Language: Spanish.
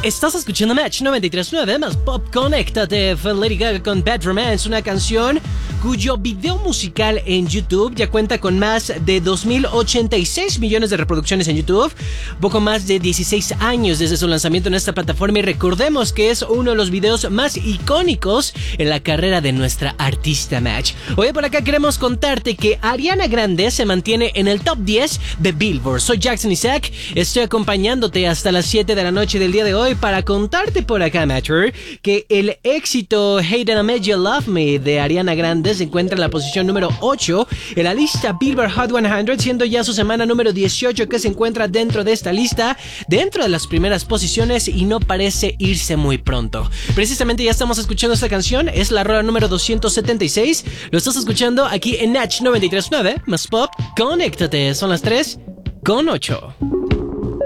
Estás escuchando Match 93.9 más Pop. Conéctate. Fue Lady Gaga con Bad Romance, una canción cuyo video musical en YouTube ya cuenta con más de 2.086 millones de reproducciones en YouTube, poco más de 16 años desde su lanzamiento en esta plataforma, y recordemos que es uno de los videos más icónicos en la carrera de nuestra artista Match. Hoy por acá queremos contarte que Ariana Grande se mantiene en el top 10 de Billboard. Soy Jackson Isaac, estoy acompañándote hasta las 7 de la noche del día de hoy para contarte por acá, Matcher, que el éxito Hey Then I Made You Love Me de Ariana Grande se encuentra en la posición número 8 en la lista Billboard Hot 100, siendo ya su semana número 18 que se encuentra dentro de esta lista, dentro de las primeras posiciones, y no parece irse muy pronto. Precisamente ya estamos escuchando esta canción, es la rola número 276, lo estás escuchando aquí en Natch 93.9 más Pop. Conéctate, son las 3:08.